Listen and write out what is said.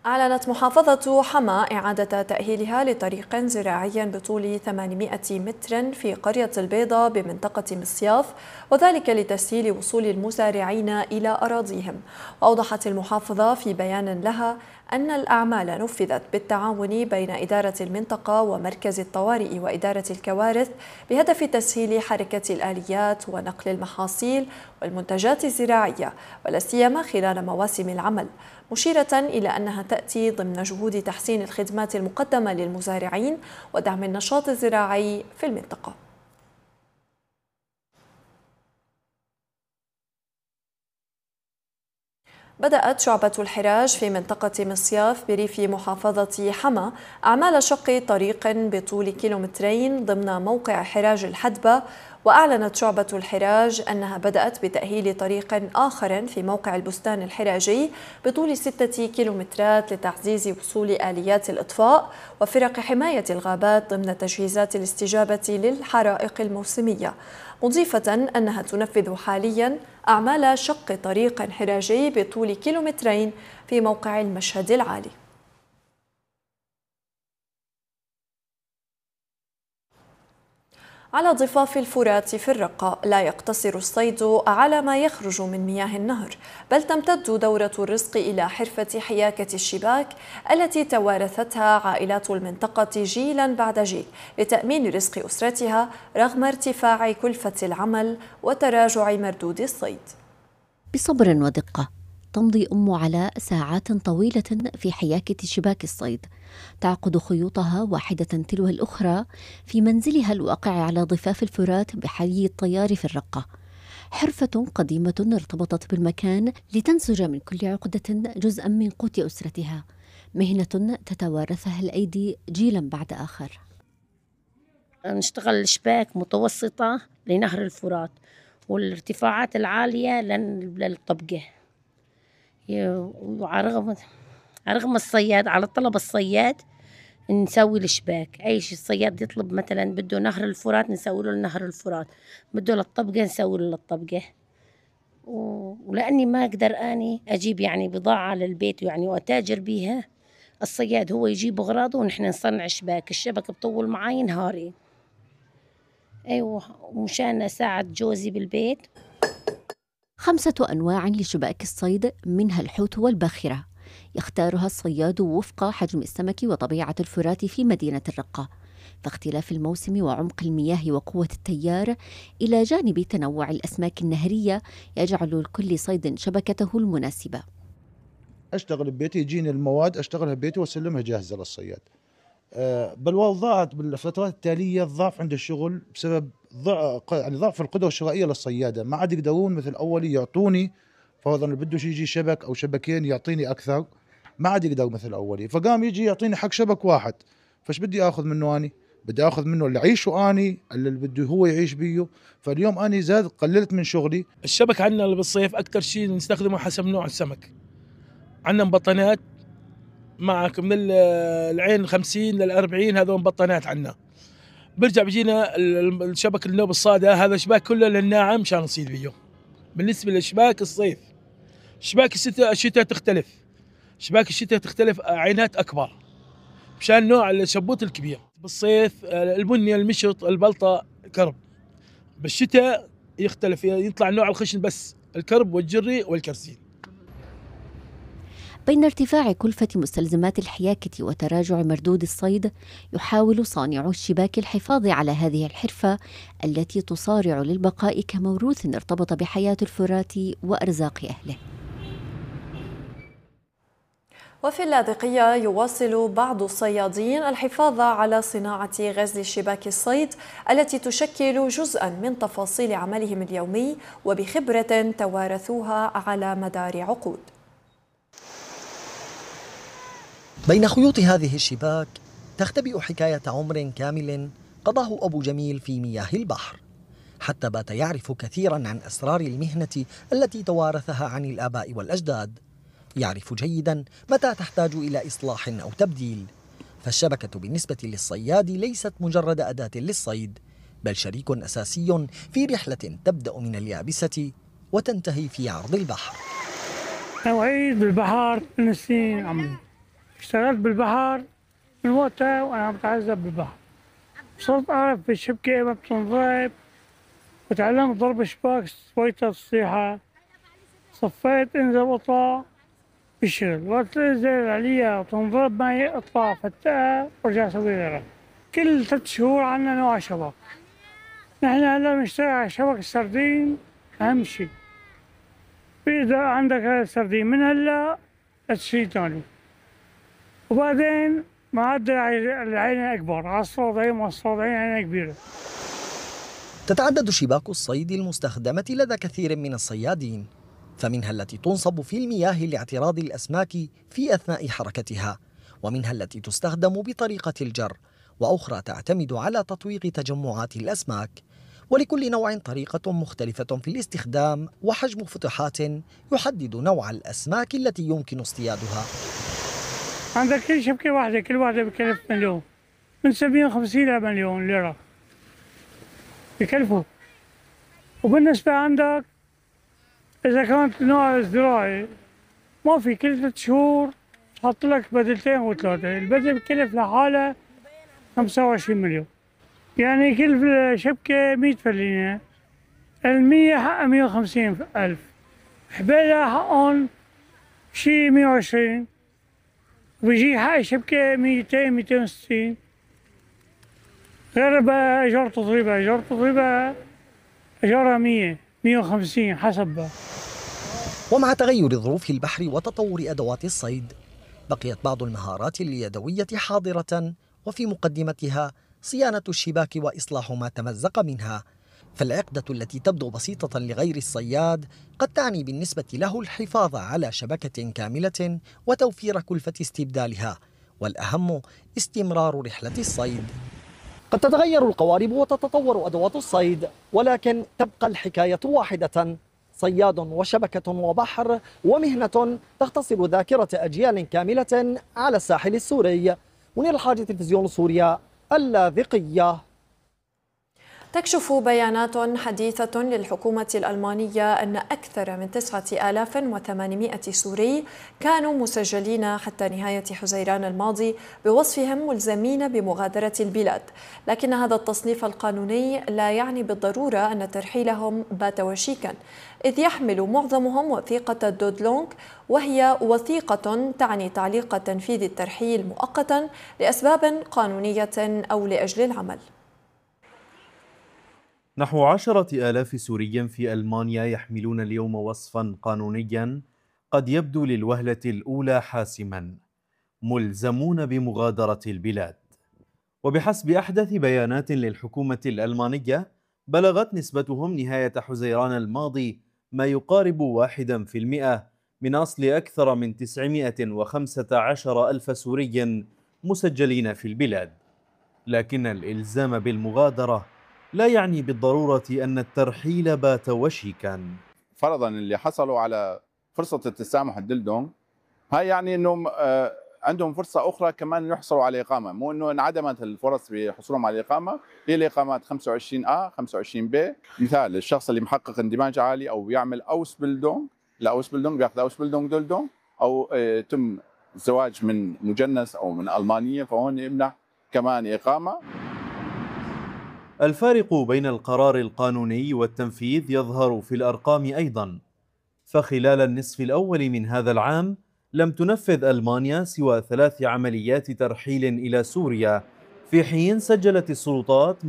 أعلنت محافظة حما إعادة تأهيلها لطريق زراعي بطول 800 متر في قرية البيضة بمنطقة مصياف، وذلك لتسهيل وصول المزارعين إلى أراضيهم. وأوضحت المحافظة في بيان لها أن الأعمال نفذت بالتعاون بين إدارة المنطقة ومركز الطوارئ وإدارة الكوارث بهدف تسهيل حركة الآليات ونقل المحاصيل والمنتجات الزراعية، ولا سيما خلال مواسم العمل، مشيرة إلى أنها تأتي ضمن جهود تحسين الخدمات المقدمة للمزارعين ودعم النشاط الزراعي في المنطقة. بدأت شعبة الحراج في منطقة مصياف بريف محافظة حما أعمال شق طريق بطول كيلومترين ضمن موقع حراج الحدبة. وأعلنت شعبة الحراج أنها بدأت بتأهيل طريق آخر في موقع البستان الحراجي بطول 6 كيلومترات لتعزيز وصول آليات الإطفاء وفرق حماية الغابات ضمن تجهيزات الاستجابة للحرائق الموسمية، مضيفة أنها تنفذ حاليا أعمال شق طريق حراجي بطول كيلومترين في موقع المشهد العالي. على ضفاف الفرات في الرقة لا يقتصر الصيد على ما يخرج من مياه النهر، بل تمتد دورة الرزق إلى حرفة حياكة الشباك التي توارثتها عائلات المنطقة جيلا بعد جيل لتأمين رزق أسرتها رغم ارتفاع كلفة العمل وتراجع مردود الصيد. بصبر ودقة تمضي أم علاء ساعات طويلة في حياكة شباك الصيد، تعقد خيوطها واحدة تلو الأخرى في منزلها الواقع على ضفاف الفرات بحي الطيار في الرقة. حرفة قديمة ارتبطت بالمكان لتنسج من كل عقدة جزءا من قوت أسرتها، مهنة تتوارثها الأيدي جيلا بعد آخر. نشتغل شباك متوسطة لنهر الفرات والارتفاعات العالية للطبقة، وعلى رغم الصياد على طلب الصياد نسوي الشباك. أي شيء الصياد يطلب، مثلا بده نهر الفرات نسوي له نهر الفرات، بده للطبقة نسوي له للطبقة. ولأني ما أقدر أني أجيب يعني بضاعة للبيت يعني وأتاجر بيها، الصياد هو يجيب أغراضه ونحن نصنع شباك. الشبكة بطول معي نهاري، أيوة، ومشان أساعد جوزي بالبيت. 5 أنواع لشباك الصيد، منها الحوت والباخرة، يختارها الصياد وفق حجم السمك وطبيعة الفرات في مدينة الرقة، فاختلاف الموسم وعمق المياه وقوة التيار إلى جانب تنوع الأسماك النهرية يجعل لكل صيد شبكته المناسبة. أشتغل ببيتي، يجيني المواد أشتغلها ببيتي وأسلمها جاهزة للصياد. بل وضعت بالفترات التالية الضعف عند الشغل بسبب يعني ضعف القدرة الشرائية للصيادة، ما عاد يقدرون مثل أول يعطوني فرضا بده يجي شبك أو شبكين يعطيني أكثر، ما عاد يقدر مثل أولي، فقام يجي يعطيني حق شبك واحد، فش بدي آخذ منه أني؟ بدي آخذ منه اللي عيشه أني، اللي بده هو يعيش بيه. فاليوم أني زاد قللت من شغلي. الشبك عندنا اللي بالصيف أكثر شيء نستخدمه حسب نوع السمك. عندنا مبطنات معك من العين 50 لل40، هذول مبطنات عندنا. برجع بيجينا الشبك النوب الصادة، هذا شباك كله للناعم مشان نصيد بيه. بالنسبة للشباك الصيف، شباك الشتاء تختلف، شباك الشتاء تختلف عينات أكبر مشان نوع الشبوط الكبير. بالصيف البنية، المشط، البلطة، كرب. بالشتاء يختلف، يطلع نوع الخشن بس، الكرب والجري والكرسين. بين ارتفاع كلفة مستلزمات الحياكة وتراجع مردود الصيد، يحاول صانعو الشباك الحفاظ على هذه الحرفة التي تصارع للبقاء كموروث ارتبط بحياة الفرات وأرزاق أهله. وفي اللاذقية يواصل بعض الصيادين الحفاظ على صناعة غزل شباك الصيد التي تشكل جزءا من تفاصيل عملهم اليومي وبخبرة توارثوها على مدار عقود. بين خيوط هذه الشباك تختبئ حكاية عمر كامل قضاه أبو جميل في مياه البحر، حتى بات يعرف كثيرا عن أسرار المهنة التي توارثها عن الآباء والأجداد. يعرف جيدا متى تحتاج إلى إصلاح أو تبديل، فالشبكة بالنسبة للصياد ليست مجرد أداة للصيد، بل شريك أساسي في رحلة تبدأ من اليابسة وتنتهي في عرض البحر. أوعيد بالبحر نسين عمي اشتغلت بالبحر من وقتها وأنا عم بتعذب بالبحر. صرت أعرف بالشبكة إيمتى بتنضرب، وتعلمت ضرب شباك سويتها الصيحة. صفيت انزل واطلع بالشغل، وقت انزل عليها وتنضرب معي اطلع فتقها وارجع اسوي غيرها. كل 3 شهور عنا نوع شبك. نحن هلا بنشتغل على شبك السردين أهم شي. إذا عندك هذا السردين من هلا لتشتري تاني، وبعدين معدل العينة أكبر، على الصوضعين والصوضعين عينة كبيرة. تتعدد شباك الصيد المستخدمة لدى كثير من الصيادين، فمنها التي تنصب في المياه لاعتراض الأسماك في أثناء حركتها، ومنها التي تستخدم بطريقة الجر، وأخرى تعتمد على تطويق تجمعات الأسماك. ولكل نوع طريقة مختلفة في الاستخدام وحجم فتحات يحدد نوع الأسماك التي يمكن اصطيادها. عندك كل شبكة واحدة، كل واحدة بكلف مليون، من 750 ل مليون ليرة بكلفوا. وبالنسبة عندك إذا كانت نوع زراعي ما في، كل 3 شهور تحط لك بدلتين وثلاثة، البدل بكلف لحالها 25 مليون. يعني كل شبكة 100 فلينة، ال100 حقها 150 ألف، حبالها حقهم شي 120، وبيجي حق الشبكة 200 260، غير بقى إيجار تضريبها، إيجار تضريبها إيجارها 100 150 حسب. ومع تغير ظروف البحر وتطور أدوات الصيد، بقيت بعض المهارات اليدوية حاضرة، وفي مقدمتها صيانة الشباك وإصلاح ما تمزق منها. فالعقدة التي تبدو بسيطة لغير الصياد قد تعني بالنسبة له الحفاظ على شبكة كاملة وتوفير كلفة استبدالها، والأهم استمرار رحلة الصيد. قد تتغير القوارب وتتطور أدوات الصيد، ولكن تبقى الحكاية واحدة: صياد وشبكة وبحر ومهنة تختصر ذاكرة أجيال كاملة على الساحل السوري. منير الحاج، تلفزيون سوريا، اللاذقية. تكشف بيانات حديثة للحكومة الألمانية أن أكثر من 9800 سوري كانوا مسجلين حتى نهاية حزيران الماضي بوصفهم ملزمين بمغادرة البلاد، لكن هذا التصنيف القانوني لا يعني بالضرورة أن ترحيلهم بات وشيكا، إذ يحمل معظمهم وثيقة دودلونغ، وهي وثيقة تعني تعليق تنفيذ الترحيل مؤقتا لأسباب قانونية أو لأجل العمل. نحو 10,000 سوري في ألمانيا يحملون اليوم وصفا قانونيا قد يبدو للوهلة الأولى حاسما: ملزمون بمغادرة البلاد. وبحسب أحدث بيانات للحكومة الألمانية، بلغت نسبتهم نهاية حزيران الماضي ما يقارب 1% من أصل أكثر من 915,000 سوري مسجلين في البلاد. لكن الإلزام بالمغادرة لا يعني بالضرورة أن الترحيل بات وشيكا. فرضا اللي حصلوا على فرصة التسامح الدلدونغ، هاي يعني أنهم عندهم فرصة أخرى كمان يحصلوا على إقامة، مو أنه انعدمت الفرص بحصولهم على الإقامة. هي الإقامات 25A 25B. مثال الشخص اللي محقق اندماج عالي أو بيعمل أوسبيلدونغ، الأوسبيلدونغ بياخذ أوسبيلدونغ دلدونغ، أو تم الزواج من مجنس أو من ألمانية، فهون يمنح كمان إقامة. الفارق بين القرار القانوني والتنفيذ يظهر في الأرقام أيضا، فخلال النصف الأول من هذا العام لم تنفذ ألمانيا سوى 3 عمليات ترحيل إلى سوريا، في حين سجلت السلطات